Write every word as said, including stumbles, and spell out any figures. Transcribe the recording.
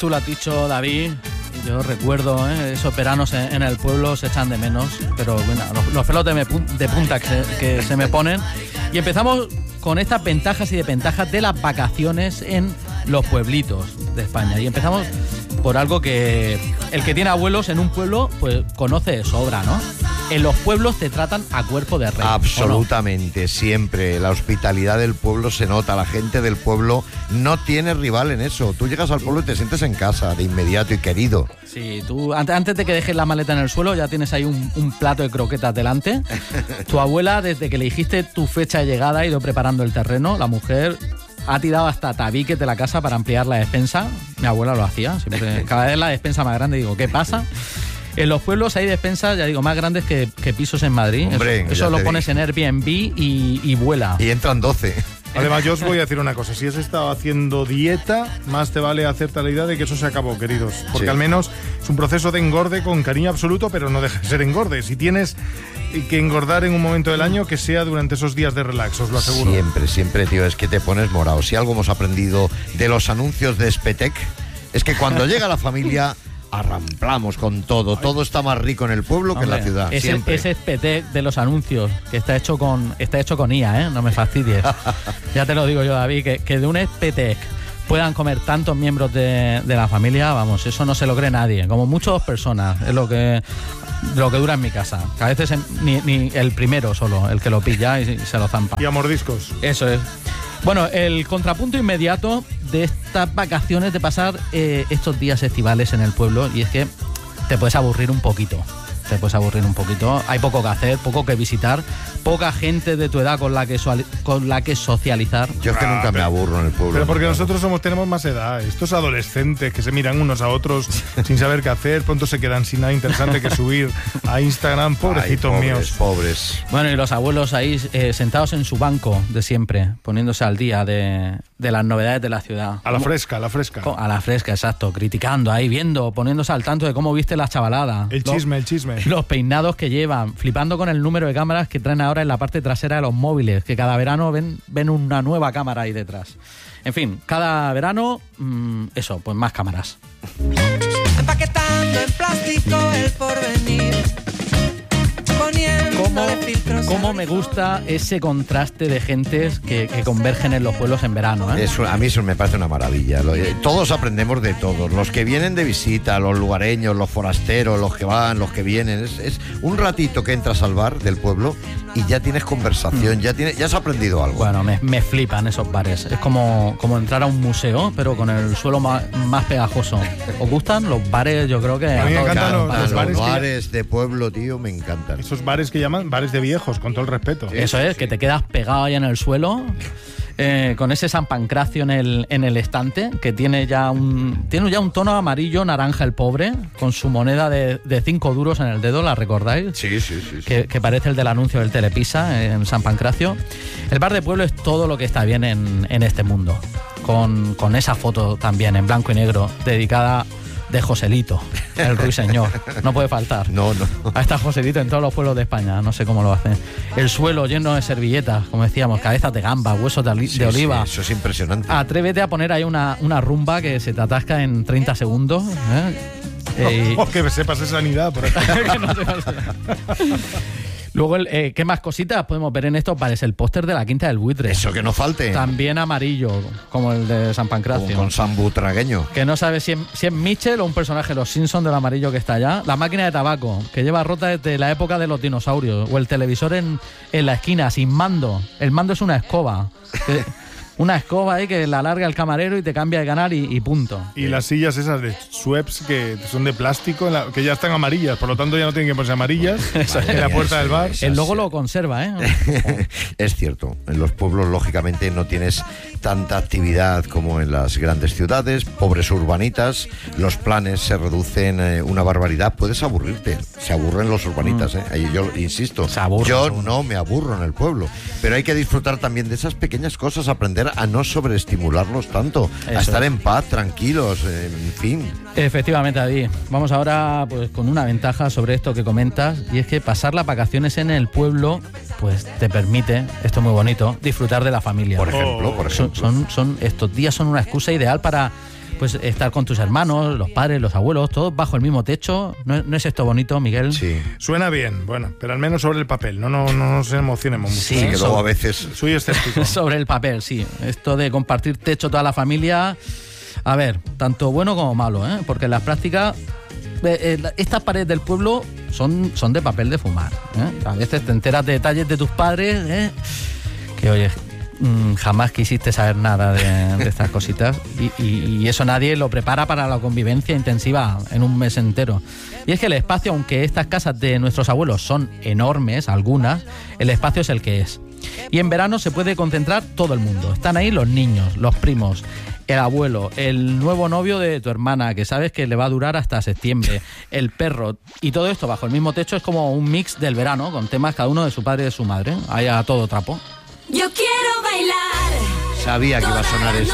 Tú lo has dicho, David. Yo recuerdo, ¿eh? esos veranos en, en el pueblo se echan de menos, pero bueno, los, los pelos de, me, de punta que se, que se me ponen. Y empezamos con estas ventajas y desventajas de las vacaciones en los pueblitos de España. Y empezamos por algo que el que tiene abuelos en un pueblo, pues conoce de sobra, ¿no? En los pueblos te tratan a cuerpo de rey. Absolutamente, ¿no? Siempre. La hospitalidad del pueblo se nota. La gente del pueblo no tiene rival en eso. Tú llegas al pueblo y te sientes en casa de inmediato y querido. Sí, tú antes, antes de que dejes la maleta en el suelo ya tienes ahí un, un plato de croquetas delante. Tu abuela, desde que le dijiste tu fecha de llegada, ha ido preparando el terreno. La mujer ha tirado hasta tabiques de la casa para ampliar la despensa. Mi abuela lo hacía. Siempre, cada vez la despensa más grande. Digo, ¿qué pasa? En los pueblos hay despensas, ya digo, más grandes que, que pisos en Madrid. Hombre, eso eso lo pones digo. en Airbnb y, y vuela. Y entran doce. Además, yo os voy a decir una cosa. Si has estado haciendo dieta, más te vale hacerte la idea de que eso se acabó, queridos. Porque sí. al menos es un proceso de engorde con cariño absoluto, pero no deja de ser engorde. Si tienes que engordar en un momento del año, que sea durante esos días de relax, os lo aseguro. Siempre, siempre, tío, es que te pones morado. Si algo hemos aprendido de los anuncios de Spetec, es que cuando llega la familia arramplamos con todo. Todo está más rico en el pueblo Hombre, que en la ciudad. Ese, siempre. ese Spetec de los anuncios, que está hecho con está hecho con I A, ¿eh? No me fastidies. Ya te lo digo yo, David, que, que de un Spetec puedan comer tantos miembros de, de la familia, vamos, eso no se lo cree nadie. Como mucho dos personas, es lo que lo que dura en mi casa. Que a veces ni, ni el primero solo, el que lo pilla y, y se lo zampa. Y a mordiscos. Eso es. Bueno, el contrapunto inmediato de estas vacaciones, de pasar eh, estos días estivales en el pueblo, y es que te puedes aburrir un poquito. Te puedes aburrir un poquito. Hay poco que hacer, poco que visitar, poca gente de tu edad con la que suali- con la que socializar. Yo es que ah, nunca pero, me aburro en el pueblo. Pero porque nosotros somos tenemos más edad. Estos adolescentes que se miran unos a otros sin saber qué hacer, pronto se quedan sin nada interesante que subir a Instagram. Pobrecitos Ay, pobres, míos. Pobres. Bueno, y los abuelos ahí eh, sentados en su banco de siempre, poniéndose al día de, de las novedades de la ciudad. A la fresca, a la fresca. A la fresca, exacto. Criticando ahí, viendo, poniéndose al tanto de cómo viste la chavalada. El chisme, el chisme. Los peinados que llevan, flipando con el número de cámaras que traen ahora en la parte trasera de los móviles, que cada verano ven, ven una nueva cámara ahí detrás. En fin, cada verano, mmm, eso, pues más cámaras. Empaquetando en plástico el porvenir. ¿Cómo, ¿Cómo me gusta ese contraste de gentes que, que convergen en los pueblos en verano? ¿eh? Eso, a mí eso me parece una maravilla. Todos aprendemos de todos. Los que vienen de visita, los lugareños, los forasteros, los que van, los que vienen. Es, es un ratito que entras al bar del pueblo y ya tienes conversación, mm. ya, tienes, ya has aprendido algo. Bueno, me, me flipan esos bares. Es como, como entrar a un museo, pero con el suelo más, más pegajoso. ¿Os gustan los bares? Yo creo que... A mí me encantan los, los, los bares, los bares que... de pueblo, tío, me encantan. Esos bares que llaman bares de viejos, con todo el respeto. Sí, Eso es, sí. que te quedas pegado ahí en el suelo, eh, con ese San Pancracio en el, en el estante, que tiene ya un tiene ya un tono amarillo, naranja el pobre, con su moneda de, de cinco duros en el dedo, ¿la recordáis? Sí, sí, sí. Que, sí. que parece el del anuncio del Telepisa en San Pancracio. El bar de pueblo es todo lo que está bien en, en este mundo, con, con esa foto también en blanco y negro, dedicada de Joselito, el ruiseñor. No puede faltar. No, no. Ahí está Joselito en todos los pueblos de España, no sé cómo lo hacen. El suelo lleno de servilletas, como decíamos, cabezas de gamba, huesos de, sí, de oliva. Sí, eso es impresionante. Atrévete a poner ahí una, una rumba que se te atasca en treinta segundos. ¿eh? Eh, oh, que sepas esa sanidad por aquí. Que no sepas. Luego, el, eh, ¿qué más cositas podemos ver en estos bares? El póster de la Quinta del Buitre. Eso que no falte. También amarillo, como el de San Pancracio. Con, con San Butragueño. Que no sabes si es, si es Mitchell o un personaje de los Simpsons del amarillo que está allá. La máquina de tabaco, que lleva rota desde la época de los dinosaurios. O el televisor en, en la esquina, sin mando. El mando es una escoba. Que, una escoba ahí que la larga el camarero y te cambia de canal y, y punto. Y las sillas esas de Schweppes que son de plástico, en la, que ya están amarillas, por lo tanto ya no tienen que ponerse amarillas en la puerta del bar. El logo lo conserva, ¿eh? Es cierto, en los pueblos lógicamente no tienes tanta actividad como en las grandes ciudades, pobres urbanitas, los planes se reducen eh, una barbaridad, puedes aburrirte, se aburren los urbanitas, ¿eh? Ahí yo insisto, aburre, yo aburre. no me aburro en el pueblo, pero hay que disfrutar también de esas pequeñas cosas, aprender a no sobreestimularlos tanto, Eso a estar es. en paz, tranquilos, en fin. Efectivamente, David. Vamos ahora pues con una ventaja sobre esto que comentas, y es que pasar las vacaciones en el pueblo pues te permite, esto es muy bonito, disfrutar de la familia. Por ejemplo, por ejemplo. Son, son, son estos días son una excusa ideal para pues estar con tus hermanos, los padres, los abuelos, todos bajo el mismo techo. ¿No, no es esto bonito, Miguel? Sí. Suena bien, bueno, pero al menos sobre el papel, no, no, no nos emocionemos mucho. Sí, Sí, que so- luego a veces... Soy escéptico. Sobre el papel, sí. Esto de compartir techo toda la familia, a ver, tanto bueno como malo, ¿eh? Porque en las prácticas, eh, eh, estas paredes del pueblo son, son de papel de fumar, ¿eh? A veces te enteras de detalles de tus padres, ¿eh? Que oye, mm, jamás quisiste saber nada de, de estas cositas y, y, y eso nadie lo prepara para la convivencia intensiva en un mes entero. Y es que el espacio, aunque estas casas de nuestros abuelos son enormes, algunas, el espacio es el que es. Y en verano se puede concentrar todo el mundo. Están ahí los niños, los primos, el abuelo, el nuevo novio de tu hermana, que sabes que le va a durar hasta septiembre, el perro. Y todo esto bajo el mismo techo es como un mix del verano, con temas cada uno de su padre y de su madre. Ahí a todo trapo. Yo quiero bailar. Sabía que iba a sonar esto.